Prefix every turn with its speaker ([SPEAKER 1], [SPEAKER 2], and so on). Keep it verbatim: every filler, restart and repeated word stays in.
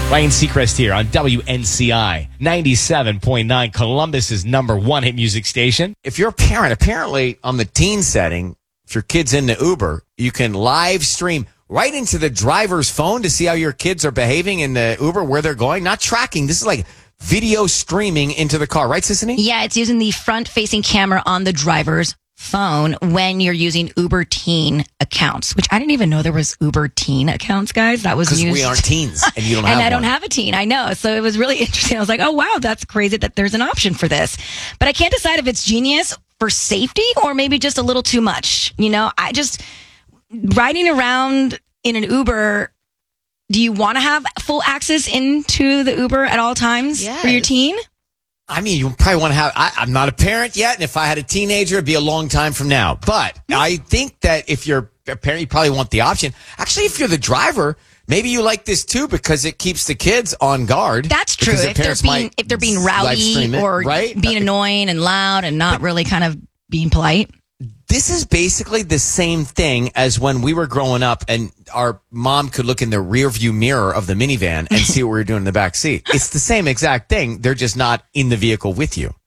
[SPEAKER 1] Ryan Seacrest here on W N C I ninety-seven point nine, Columbus's number one hit music station.
[SPEAKER 2] If you're a parent, apparently on the teen setting, if your kid's in the Uber, you can live stream right into the driver's phone to see how your kids are behaving in the Uber, where they're going. Not tracking. This is like video streaming into the car, right, Sissany?
[SPEAKER 3] Yeah, it's using the front-facing camera on the driver's phone when you're using Uber Teen accounts, which I didn't even know there was Uber Teen accounts, guys. That was
[SPEAKER 2] Because
[SPEAKER 3] used.
[SPEAKER 2] we aren't teens, and you don't have
[SPEAKER 3] and I
[SPEAKER 2] one.
[SPEAKER 3] don't have a teen. I know. So it was really interesting. I was like, oh, wow, that's crazy that there's an option for this. But I can't decide if it's genius for safety or maybe just a little too much. You know, I just, riding around in an Uber, do you want to have full access into the Uber at all times
[SPEAKER 2] Yes.
[SPEAKER 3] for your teen?
[SPEAKER 2] I mean, you probably want to have, I, I'm not a parent yet, and if I had a teenager, it'd be a long time from now. But I think that if you're a parent, you probably want the option. Actually, if you're the driver, maybe you like this too because it keeps the kids on guard.
[SPEAKER 3] That's true.
[SPEAKER 2] Because the
[SPEAKER 3] If they're
[SPEAKER 2] parents
[SPEAKER 3] being
[SPEAKER 2] might
[SPEAKER 3] if they're being
[SPEAKER 2] live stream
[SPEAKER 3] rowdy
[SPEAKER 2] it,
[SPEAKER 3] or
[SPEAKER 2] right?
[SPEAKER 3] being annoying and loud and not really kind of being polite.
[SPEAKER 2] This is basically the same thing as when we were growing up and our mom could look in the rear view mirror of the minivan and see what we were doing in the back seat. It's the same exact thing. They're just not in the vehicle with you.